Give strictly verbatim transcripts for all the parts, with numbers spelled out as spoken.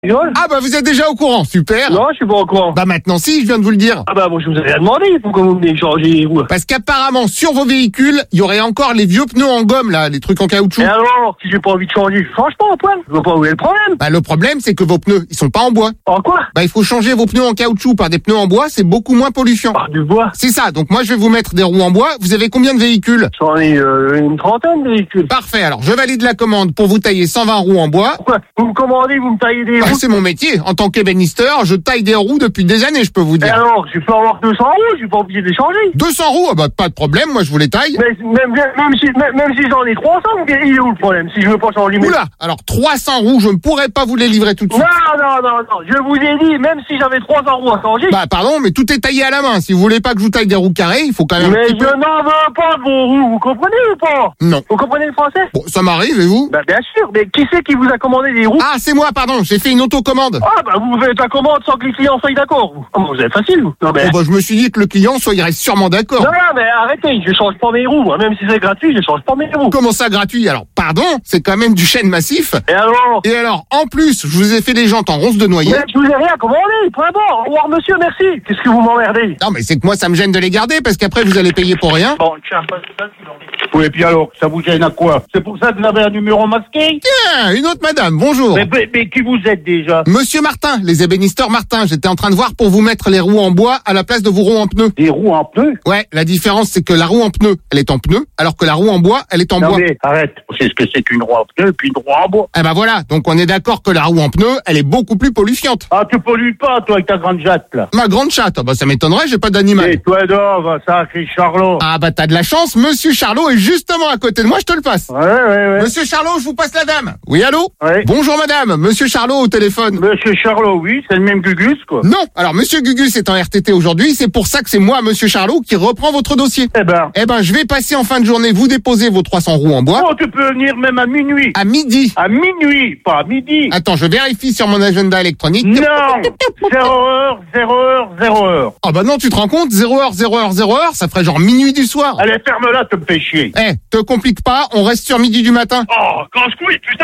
Ah bah vous êtes déjà au courant, super. Non, je suis pas au courant. Bah maintenant si, je viens de vous le dire. Ah bah moi je vous ai rien demandé, pourquoi vous venez changer les roues? Parce qu'apparemment sur vos véhicules, il y aurait encore les vieux pneus en gomme là, les trucs en caoutchouc. Et alors, si j'ai pas envie de changer, je change pas, Antoine. Je vois pas où est le problème. Bah le problème c'est que vos pneus, ils sont pas en bois. En quoi? Bah il faut changer vos pneus en caoutchouc par des pneus en bois, c'est beaucoup moins polluant. Ah, du bois. C'est ça, donc moi je vais vous mettre des roues en bois. Vous avez combien de véhicules? J'en ai euh, une trentaine de véhicules. Parfait, alors je valide la commande pour vous tailler cent vingt roues en bois. Pourquoi? Vous me commandez, vous me taillez des Bah, roues? c'est mon métier, en tant qu'ébénisteur, je taille des roues depuis des années, je peux vous Et dire. alors, je peux avoir deux cents roues, je suis pas obligé de les changer. deux cents roues, ah bah pas de problème, moi je vous les taille. Mais même, même si, même, même si j'en ai trois cents, il est où le problème? Si je veux pas changer mes... Oula, alors trois cents roues, je ne pourrais pas vous les livrer tout de suite. Non, non, non, non, je vous ai dit, même si j'avais trois cents roues à changer... Bah pardon, mais tout est taillé à la main. Si vous voulez pas que je vous taille des roues carrées, il faut quand même Mais un je petit peu... n'en veux pas de vos roues, vous comprenez ou pas? Non. Vous comprenez le français? Bon, ça m'arrive, et vous? Bah bien sûr, mais qui c'est qui vous a commandé des roues? Ah, c'est moi, pardon, j'ai fait une autocommande. Ah bah vous faites la commande sans que les clients soient d'accord, vous. Ah, vous êtes facile, vous. Non mais... Oh bah je me suis dit que le client soyerait sûrement d'accord. Non, non, mais arrêtez, je change pas mes roues, moi. Même si c'est gratuit, je change pas mes roues. Comment ça gratuit? Alors, pardon, c'est quand même du chêne massif. Et alors? Et alors, en plus, je vous ai fait les jantes en ronce de noyer. Mais je vous ai rien commandé, point barre. Au revoir, monsieur, merci. Qu'est-ce que vous m'emmerdez? Non, mais c'est que moi, ça me gêne de les garder, parce qu'après, vous allez payer pour rien. Bon, tiens, pas ça, tu l'en dis. Oui, et puis alors, ça vous gêne à quoi? C'est pour ça que vous avez un numéro masqué? Tiens, une autre madame, bonjour. mais, mais, mais qui vous êtes déjà? Monsieur Martin, les ébénisteurs Martin, j'étais en train de voir pour vous mettre les roues en bois à la place de vos roues en pneus. Des roues en pneus? Ouais, la différence c'est que la roue en pneu, elle est en pneu, alors que la roue en bois, elle est en Non bois. mais arrête, c'est ce que c'est qu'une roue en pneu et puis une roue en bois. Eh ben voilà, donc on est d'accord que la roue en pneu, elle est beaucoup plus polluante. Ah, tu pollues pas, toi, avec ta grande jatte, là. Ma grande chatte, ah bah ça m'étonnerait, j'ai pas d'animal. Et toi, Dove, ça, c'est Charlot. Ah bah t'as de la chance, Monsieur Charlot est justement à côté de moi, je te le passe. Ouais, ouais, ouais. Monsieur Charlot, je vous passe la dame. Oui, allô? Ouais. Bonjour madame, Monsieur Charlot au téléphone. Monsieur Charlot, oui, c'est le même Gugus, quoi. Non, alors Monsieur Gugus est en R T T aujourd'hui, c'est pour ça que c'est moi, Monsieur Charlot, qui reprend votre dossier. Eh ben. Eh ben, je vais passer en fin de journée vous déposer vos trois cents roues en bois. Oh, tu peux venir même à minuit. À midi. À minuit, pas à midi. Attends, je vérifie sur mon agenda électronique. Non. Zéro heure, zéro heure, zéro heure. Ah bah non, tu te rends compte, zéro heure, zéro heure, zéro heure, ça ferait genre minuit du soir. Allez, ferme-la, tu me fais chier. Eh, te complique pas, on reste sur midi du matin. Oh, casse-couille, putain.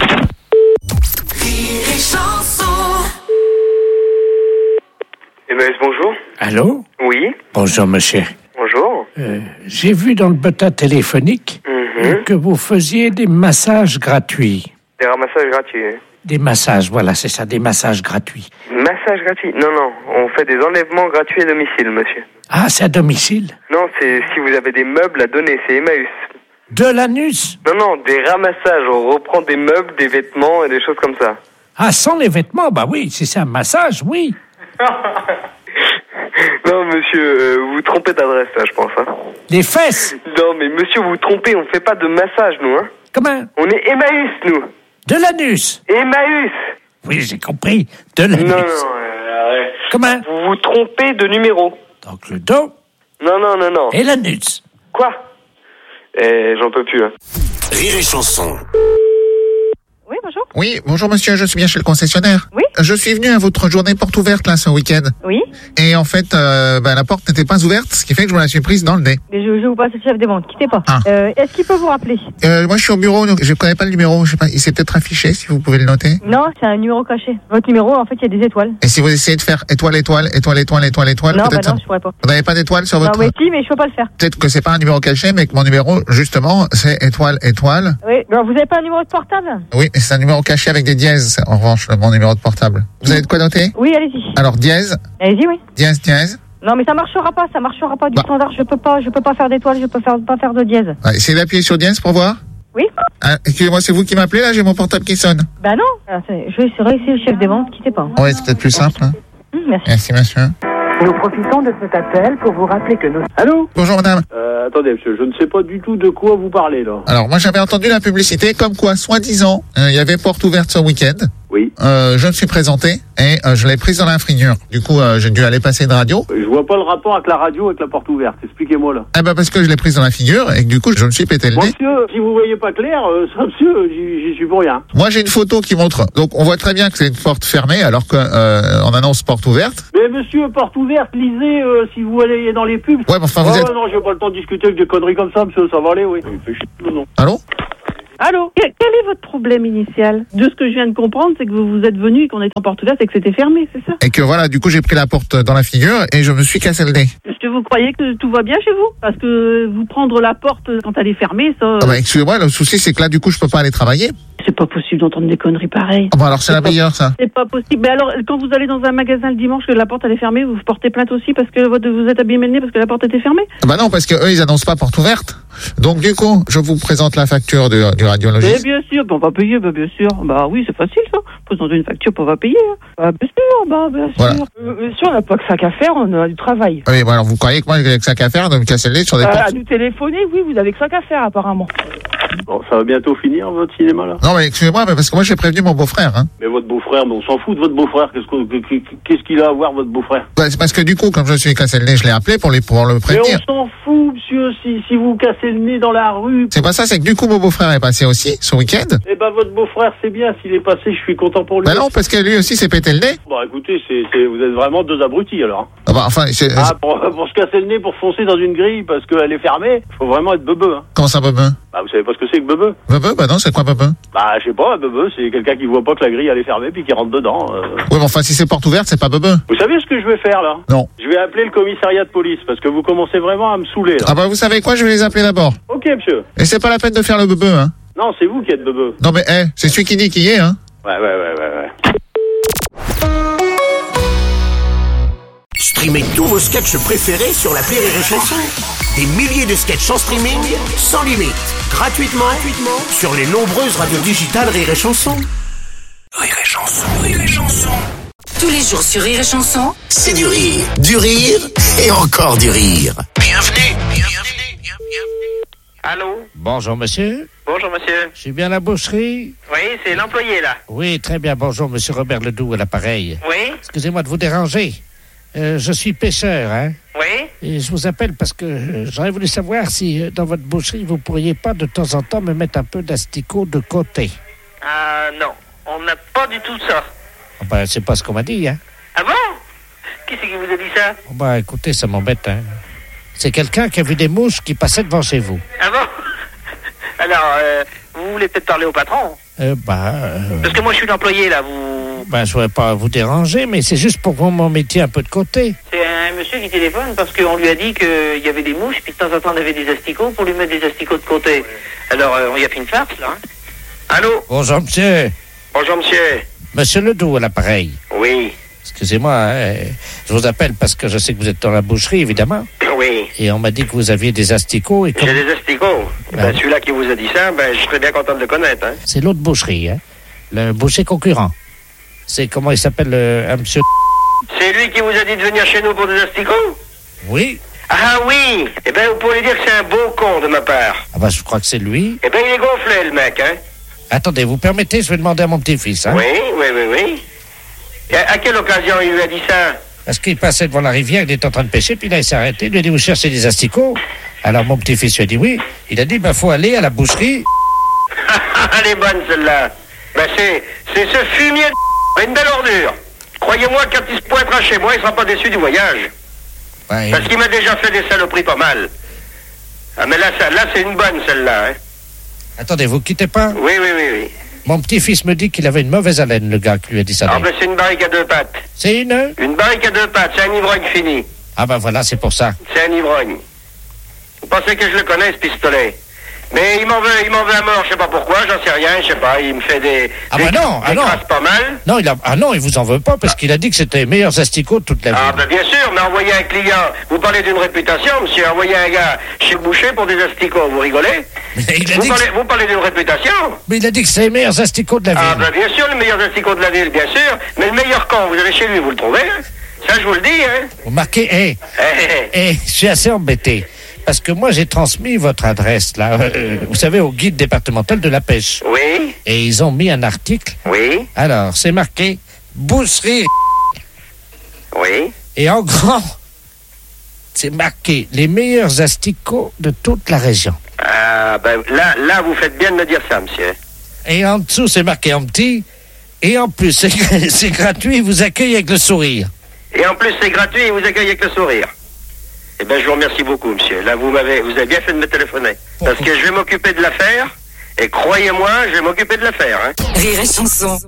M S, bonjour. Allô? Oui, Bonjour, monsieur. bonjour. Euh, j'ai vu dans le bottin téléphonique Mhm. que vous faisiez des massages gratuits. Des ramassages gratuits. hein. Des massages, voilà, c'est ça, des massages gratuits. Massage gratuit? Non, non, on fait des enlèvements gratuits à domicile, monsieur. Ah, c'est à domicile? Non, c'est si vous avez des meubles à donner, c'est Emmaüs. De l'anus? Non, non, des ramassages, on reprend des meubles, des vêtements et des choses comme ça. Ah, sans les vêtements, bah oui, si c'est un massage, oui. Non, monsieur, euh, vous vous trompez d'adresse, là, je pense. Hein. Les fesses? Non, mais monsieur, vous vous trompez, on fait pas de massage, nous. Hein. Comment? On est Emmaüs, nous. De l'anus? Emmaüs. Oui, j'ai compris. De Non, l'anus. non, euh, arrête. Comment? Vous vous trompez de numéro. Donc le dos Non, non, non, non. et l'anus. Quoi? Eh, j'en peux plus, hein. Rire et chanson. Oui, bonjour. Oui, bonjour monsieur, je suis bien chez le concessionnaire. Oui. Je suis venu à votre journée porte ouverte là ce week-end. Oui. Et en fait, euh, bah, la porte n'était pas ouverte, ce qui fait que je me la suis prise dans le nez. Mais je, je vous passe le chef des ventes, quittez pas. Ah. Euh, est-ce qu'il peut vous rappeler? Euh, moi je suis au bureau, donc je connais pas le numéro, je sais pas, il s'est peut-être affiché si vous pouvez le noter. Non, c'est un numéro caché. Votre numéro, en fait, il y a des étoiles. Et si vous essayez de faire étoile, étoile, étoile, étoile, étoile, étoile, Non, bah peut-être non, ça- je pourrais pas. Vous n'avez pas d'étoile sur Non, votre... mais si, mais je peux pas le faire. Peut-être que c'est pas un numéro caché, mais que mon numéro, justement, c'est étoile, étoile. Oui. Alors, vous avez pas un numéro de portable? Oui, mais c'est un numéro caché avec des dièses, en revanche, mon numéro de portable. Vous avez de quoi noter? Oui, allez-y. Alors, dièse, Allez-y, oui. dièse, dièse. Non, mais ça marchera pas, ça marchera pas du Bah. standard. Je peux pas, je peux pas faire d'étoiles, je peux faire, pas faire de dièse. Ouais, essayez d'appuyer sur dièse pour voir. Oui? Ah, excusez-moi, c'est vous qui m'appelez là, j'ai mon portable qui sonne. Bah non. Alors, c'est- je vais essayer le chef des ventes, quittez pas. Oui, c'est peut-être plus simple. Hein. Hum, merci. Merci monsieur. Nous profitons de cet appel pour vous rappeler que nous... Allô? Bonjour madame. Euh, attendez, monsieur, je ne sais pas du tout de quoi vous parlez, là. Alors moi j'avais entendu la publicité comme quoi, soi-disant, euh, il y avait porte ouverte ce week-end. Oui. Euh, je me suis présenté et euh, je l'ai prise dans l'infrinure. Du coup, euh, j'ai dû aller passer une radio. Je vois pas le rapport avec la radio, avec la porte ouverte. Expliquez-moi, là. Eh ben parce que je l'ai prise dans la figure et que du coup je me suis pété le nez. Monsieur, si vous voyez pas clair, euh, ça, monsieur, j'y j'y suis pour rien. Moi j'ai une photo qui montre. Donc on voit très bien que c'est une porte fermée alors qu'on euh, on annonce porte ouverte. Mais monsieur, porte ouverte, lisez euh, si vous allez dans les pubs. Ouais, mais enfin vous oh, êtes. non, j'ai pas le temps de discuter avec des conneries comme ça, monsieur, ça va aller, oui. Il fait chier, non. Allô? Allô? Quel est votre problème initial? De ce que je viens de comprendre, c'est que vous vous êtes venu et qu'on était en Portugal, c'est que c'était fermé, c'est ça? Et que voilà, du coup, j'ai pris la porte dans la figure et je me suis cassé le nez. Est-ce que vous croyez que tout va bien chez vous? Parce que vous prendre la porte quand elle est fermée, ça... Ah bah, excusez-moi, le souci, c'est que là, du coup, je peux pas aller travailler. C'est pas possible d'entendre des conneries pareilles. Ah bah alors, c'est la pas... meilleure, ça. C'est pas possible. Mais alors, quand vous allez dans un magasin le dimanche, que la porte elle est fermée, vous portez plainte aussi parce que votre, vous êtes abîmé le nez parce que la porte était fermée? Ah bah non, parce que eux, ils annoncent pas porte ouverte. Donc, du coup, je vous présente la facture du, du radiologiste. Mais bien sûr, on va payer, bah, bien sûr. Bah oui, c'est facile, ça. Présenter une facture, on va payer. Bah, bien sûr, bah, bien Voilà. sûr. Euh, si on n'a pas que ça qu'à faire, on a du travail. Oui, bon, alors, vous croyez que moi, j'ai que ça qu'à faire de me casser le nez sur des Euh, portes? à nous téléphoner, oui, vous avez que ça qu'à faire, apparemment. Bon, ça va bientôt finir, votre cinéma, là. Non, mais excusez-moi, mais parce que moi, j'ai prévenu mon beau-frère, hein. Mais votre beau-frère, mais on s'en fout de votre beau-frère. Qu'est-ce qu'on- qu'est-ce qu'il a à voir, votre beau-frère? Bah, c'est parce que du coup, comme je me suis cassé le nez, je l'ai appelé pour, les, pour le Mais prévenir. on s'en fout, monsieur, si, si vous cassez le nez dans la rue. C'est pas ça, c'est que du coup, mon beau-frère est passé aussi, ce week-end. Eh ben, votre beau-frère, c'est bien. S'il est passé, je suis content pour lui. Bah non, parce que lui aussi s'est pété le nez. Bon, écoutez, c'est, c'est, vous êtes vraiment deux abrutis, alors. Ah bah, enfin, c'est, Ah, pour, pour se casser le nez, pour foncer dans une grille parce qu'elle est fermée, faut vraiment être beubeux, hein. comment ça, bebe? Bah, vous savez pas ce que c'est que beubeux? Bebe? Bah non, c'est quoi, bebe? Bah, je sais pas, beubeux, c'est quelqu'un qui voit pas que la grille, elle est fermée puis qui rentre dedans. euh. Oui, mais enfin, si c'est porte ouverte, c'est pas bebe. Vous savez ce que je vais faire, là? Non. Je vais appeler le commissariat de police parce que vous commencez vraiment à me saouler, là. Ah bah, vous savez quoi, je vais les appeler d'abord. Ok, monsieur. Et c'est pas la peine de faire le bebe, hein. Non, c'est vous qui êtes beubeux. Non, mais, eh, c'est celui qui dit qui est, hein. Ouais, ouais, ouais, ouais, ouais. Streamez tous vos sketchs préférés sur l'appli Rire et Chanson. Des milliers de sketchs en streaming, sans limite, gratuitement, gratuitement sur les nombreuses radios digitales Rire et Chanson. Rire et Chanson, Rire et Chanson. Tous les jours sur Rire et Chanson, C'est du rire, du rire et encore du rire. Bienvenue, bienvenue, bienvenue. Allô? Bonjour, monsieur. Bonjour, monsieur. Je suis bien à la boucherie? Oui, c'est l'employé, là. Oui, très bien. Bonjour, monsieur Robert Ledoux à l'appareil. Oui? Excusez-moi de vous déranger. Euh, je suis pêcheur, hein. Oui? Et je vous appelle parce que euh, j'aurais voulu savoir si euh, dans votre boucherie, vous pourriez pas de temps en temps me mettre un peu d'asticot de côté. Ah, non. On n'a pas du tout ça. Oh, ben, c'est pas ce qu'on m'a dit, hein. Ah bon? Qui c'est qui vous a dit ça? Oh, ben, écoutez, ça m'embête, hein. C'est quelqu'un qui a vu des mouches qui passaient devant chez vous. Ah bon? Alors, euh, vous voulez peut-être parler au patron? Euh, ben, euh, Parce que moi, je suis l'employé, là. Vous... ben, je voudrais pas vous déranger, mais c'est juste pour que vous m'en mettiez un peu de côté. C'est un monsieur qui téléphone parce qu'on lui a dit qu'il y avait des mouches, puis de temps en temps, on avait des asticots pour lui mettre des asticots de côté. Alors, euh, on y a fait une farce, là. Hein? Allô? Bonjour, monsieur. Bonjour, monsieur. Monsieur Ledoux à l'appareil. Oui. Excusez-moi, hein, je vous appelle parce que je sais que vous êtes dans la boucherie, évidemment. Oui. Et on m'a dit que vous aviez des asticots. Et comme... J'ai des asticots. Ben, Ben. celui-là qui vous a dit ça, ben, je serais bien content de le connaître, hein. C'est l'autre boucherie, hein. Le boucher concurrent. C'est comment il s'appelle, le, un monsieur... C'est lui qui vous a dit de venir chez nous pour des asticots? Oui. Ah oui. Eh ben, vous pouvez dire que c'est un beau con de ma part. Ah ben, je crois que c'est lui. Eh ben, il est gonflé, le mec, hein. Attendez, vous permettez, je vais demander à mon petit-fils, hein. Oui, oui, oui, oui. Et à, à quelle occasion il lui a dit ça? Parce qu'il passait devant la rivière, il était en train de pêcher, puis là, il s'est arrêté, il lui a dit, vous cherchez des asticots? Alors, mon petit-fils lui a dit oui. Il a dit, ben, faut aller à la boucherie. Elle est bonne, celle-là. Ben, c'est, c'est ce fumier de une belle ordure. Croyez-moi, quand il se pointera chez moi, il sera pas déçu du voyage. Ben, Parce qu'il m'a déjà fait des saloperies pas mal. Ah, mais là, ça, là, c'est une bonne, celle-là, hein. Attendez, vous quittez pas? Oui, oui, oui, oui. Mon petit-fils me dit qu'il avait une mauvaise haleine, le gars qui lui a dit ça. Ah, ben, c'est une barrique à deux pattes. C'est une? Une barrique à deux pattes, c'est un ivrogne fini. Ah ben voilà, c'est pour ça. C'est un ivrogne. Vous pensez que je le connais, ce pistolet? Mais il m'en veut, il m'en veut à mort, je sais pas pourquoi, j'en sais rien, je sais pas, il me fait des... Ah des, ben non, ah des non. crasses pas mal. Non, il a... Ah non, il vous en veut pas parce qu'il a dit que c'était les meilleurs asticots de toute la vie. Ah ben bien sûr, mais envoyer un client, vous parlez d'une réputation, monsieur, envoyer un gars chez le boucher pour des asticots, vous rigolez? Mais il a vous, dit parlez, que... vous parlez d'une réputation? Mais il a dit que c'est les meilleurs asticots de la ville. Ah ben bien sûr, les meilleurs asticots de la ville, bien sûr, mais le meilleur camp, vous allez chez lui, vous le trouvez, hein? Ça, je vous le dis, hein? Vous marquez, hé, Eh, eh, eh. hé, je suis assez embêté. Parce que moi, j'ai transmis votre adresse, là, euh, vous savez, au guide départemental de la pêche. Oui, Et ils ont mis un article. oui, Alors, c'est marqué boucherie. oui. Et en grand, c'est marqué les meilleurs asticots de toute la région. Ah ben là, là, vous faites bien de me dire ça, monsieur. Et en dessous, c'est marqué en petit. Et en plus, c'est, c'est gratuit, ils vous accueillent avec le sourire. Et en plus, c'est gratuit et vous accueillez avec le sourire. Eh bien, je vous remercie beaucoup, monsieur. Là, vous m'avez, vous avez bien fait de me téléphoner. Parce que je vais m'occuper de l'affaire Et croyez-moi, je vais m'occuper de l'affaire. Hein. Rire et chanson.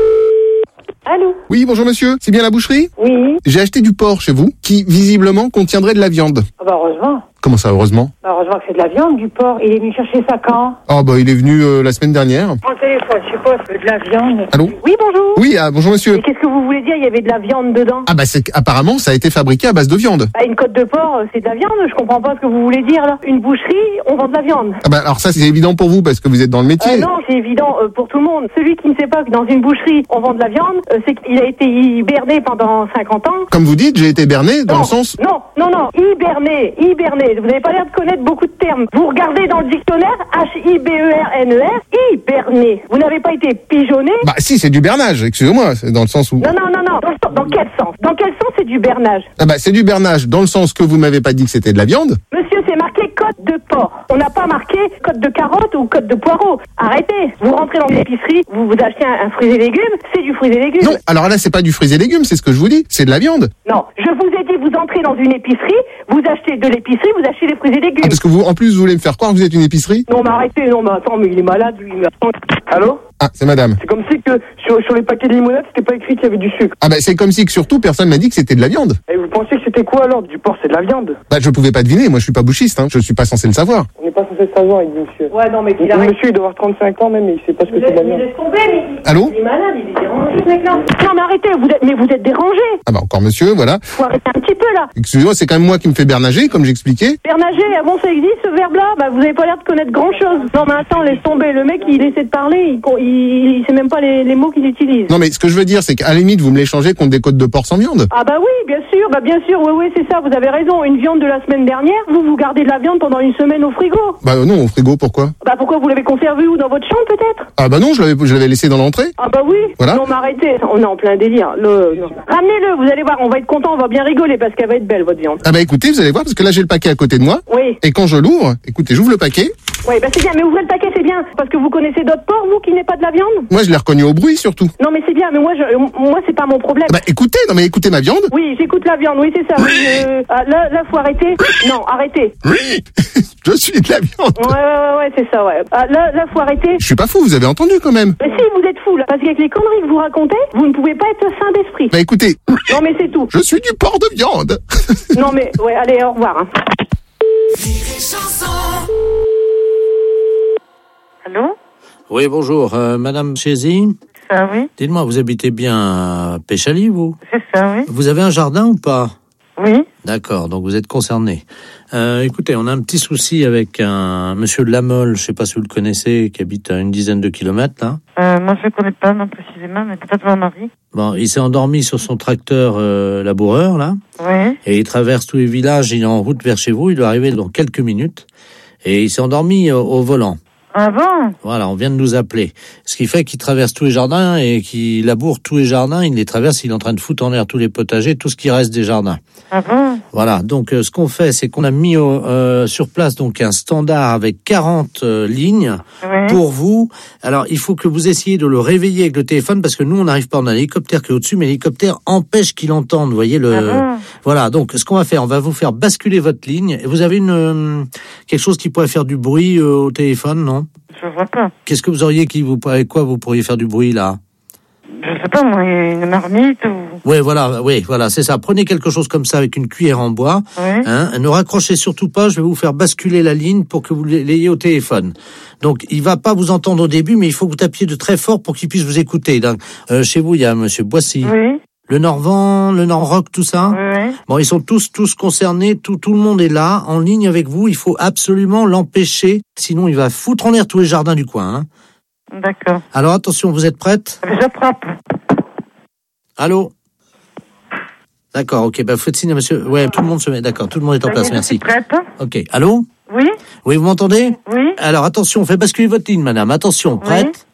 Allô? Oui, bonjour monsieur, c'est bien la boucherie? Oui. J'ai acheté du porc chez vous, qui visiblement contiendrait de la viande. Ah bah heureusement. Comment ça, heureusement? Bah heureusement que c'est de la viande, du porc. Il est venu chercher ça quand? Ah bah il est venu euh, la semaine dernière. Prends le téléphone, je sais pas, c'est de la viande. Allô? Oui, bonjour. Oui, ah, bonjour monsieur. Et qu'est-ce que vous voulez dire? Il y avait de la viande dedans? Ah bah c'est apparemment ça a été fabriqué à base de viande. Bah une côte de porc, c'est de la viande, je comprends pas ce que vous voulez dire là. Une boucherie, on vend de la viande. Ah bah alors ça c'est évident pour vous parce que vous êtes dans le métier. Euh, non, c'est évident euh, pour tout le monde. Celui qui ne sait pas que dans une boucherie, on vend de la viande, euh, c'est qu'il a été hiberné pendant cinquante ans. Comme vous dites, j'ai été berné dans non, le sens... Non, non, non, hiberné, hiberné. Vous n'avez pas l'air de connaître beaucoup de termes. Vous regardez dans le dictionnaire, H I B E R N E R, hiberné. Vous n'avez pas été pigeonné. Bah si, c'est du bernage, excusez-moi, c'est dans le sens où... Non, non, non, non, dans, dans quel sens? Dans quel sens c'est du bernage? Ah bah c'est du bernage dans le sens que vous m'avez pas dit que c'était de la viande. Monsieur, c'est marqué côte de porc. On n'a pas marqué côte de carotte ou côte de poireau. Arrêtez. Vous rentrez dans l'épicerie, vous vous achetez un, un fruit et légumes, c'est du fruit et légumes. Non, alors là c'est pas du fruits et légumes, c'est ce que je vous dis, c'est de la viande. Non, je vous ai dit, vous entrez dans une épicerie, vous achetez de l'épicerie, vous achetez des fruits et légumes. Ah, parce que vous, en plus, vous voulez me faire croire que vous êtes une épicerie? Non, mais arrêtez, non, mais attends, mais il est malade, lui. Mais attends. Allô? Ah, c'est madame. C'est comme si que sur, sur les paquets de limonade, c'était pas écrit qu'il y avait du sucre. Ah bah c'est comme si que surtout personne m'a dit que c'était de la viande. Et vous pensez que c'était quoi alors? Du porc, c'est de la viande. Bah je pouvais pas deviner, moi je suis pas bouchiste, hein. Je suis pas censé le savoir. On n'est pas censé le savoir, il dit monsieur. Ouais, non, mais qu'il Le arrête. monsieur, il doit avoir trente-cinq ans même, mais il sait pas ce que c'est de la viande. Laisse tomber, mais il, Allô? il est malade, il est dérangé, ce mec-là. Non, mais arrêtez, vous êtes, mais vous êtes dérangé. Ah bah encore monsieur, voilà. Faut arrêter un petit peu, là. Excusez-moi, c'est quand même moi qui me fais bernager, comme j'expliquais. Bernager, ah bon, ça existe, ce verbe-là? Bah, vous avez pas l'air de connaître grand-chose. Non, mais attends, laisse tomber. Le mec, il essaie de parler, il, il, il sait même pas les, les mots qu'il utilise. Non mais ce que je veux dire, c'est qu'à la limite, vous me l'échangez contre des côtes de porc sans viande. Ah bah oui, bien sûr, bah bien sûr, oui, oui, c'est ça, vous avez raison. Une viande de la semaine dernière, vous, vous gardez de la viande pendant une semaine au frigo. Bah euh, non, au frigo, pourquoi? Bah pourquoi vous l'avez conservé où? Dans votre chambre, peut-être? Ah bah non, je l'avais, je l'avais laissé dans l'entrée. Ah bah oui. Voilà. Non, mais arrêtez, on est en plein délire. Le... non. Ramenez-le, vous allez voir, on va être content, on va bien rigoler parce qu'elle va être belle, votre viande. Ah bah écoutez, vous allez voir, parce que là j'ai le paquet à côté de moi. Oui. Et quand je l'ouvre, écoutez, j'ouvre le paquet. Oui, bah c'est bien, mais ouvrez le paquet, c'est bien. Parce que vous connaissez d'autres porcs, vous, qui n'est pas de la viande? Moi je l'ai reconnu au bruit surtout. Non, mais c'est bien, mais moi, je, moi c'est pas mon problème. Ah bah écoutez, non mais écoutez ma viande. Oui, j'écoute la viande, oui, c'est ça. Oui. Euh, ah, là, là, faut arrêter. Non, arrêtez. Oui, je suis de la viande. Ouais, ouais, ouais, ouais, c'est ça, ouais. Ah, là, là, faut arrêter. Je suis pas fou, vous avez entendu quand même. Mais si, vous êtes fou, là. Parce qu'avec les conneries que vous racontez, vous ne pouvez pas être sain d'esprit. Bah écoutez. Non, mais c'est tout. Je suis du porc de viande. Non, mais, ouais, allez, au revoir. Hein. Allô? Oui, bonjour. Euh, Madame Chézy? Ça, oui. Dites-moi, vous habitez bien à Péchaly, vous? C'est ça, oui. Vous avez un jardin ou pas? Oui. D'accord, donc vous êtes concerné. Euh, écoutez, on a un petit souci avec un monsieur de la Mole, je sais pas si vous le connaissez, qui habite à une dizaine de kilomètres, là. Euh, moi, je ne connais pas, non, précisément, mais peut-être mon mari. Bon, il s'est endormi sur son tracteur euh, laboureur, là. Oui. Et il traverse tous les villages, il est en route vers chez vous, il doit arriver dans quelques minutes. Et il s'est endormi au, au volant. Ah bon? Voilà, on vient de nous appeler. Ce qui fait qu'il traverse tous les jardins et qu'il laboure tous les jardins, il les traverse, il est en train de foutre en l'air tous les potagers, tout ce qui reste des jardins. Ah bon? Voilà, donc euh, ce qu'on fait, c'est qu'on a mis au, euh, sur place donc un standard avec quarante euh, lignes oui. pour vous. Alors, il faut que vous essayiez de le réveiller avec le téléphone parce que nous, on n'arrive pas, on a l'hélicoptère qui est au-dessus, mais l'hélicoptère empêche qu'il entende, vous voyez le... Ah bon? Voilà, donc ce qu'on va faire, on va vous faire basculer votre ligne. Et vous avez une euh, quelque chose qui pourrait faire du bruit euh, au téléphone, non? Je vois pas. Qu'est-ce que vous auriez qui vous avec quoi vous pourriez faire du bruit là? Je sais pas, moi, une marmite ou... Oui, voilà, oui, voilà, c'est ça. Prenez quelque chose comme ça avec une cuillère en bois. Oui. Hein, ne raccrochez surtout pas, je vais vous faire basculer la ligne pour que vous l'ayez au téléphone. Donc, il va pas vous entendre au début, mais il faut que vous tapiez de très fort pour qu'il puisse vous écouter. Donc, euh, chez vous, il y a monsieur Boissy. Oui. Le Norvent, le Nord-Rock, tout ça. Oui, oui. Bon, ils sont tous tous concernés, tout tout le monde est là, en ligne avec vous. Il faut absolument l'empêcher, sinon il va foutre en l'air tous les jardins du coin. Hein. D'accord. Alors attention, vous êtes prête? J'attrape. Allô? D'accord, ok, bah faites signe à monsieur. Ouais, tout le monde se met, d'accord, tout le monde est en place, Je merci. suis prête. Ok, allô? Oui. Oui, vous m'entendez? Oui. Alors attention, on fait basculer votre ligne, madame. Attention, prête? Oui.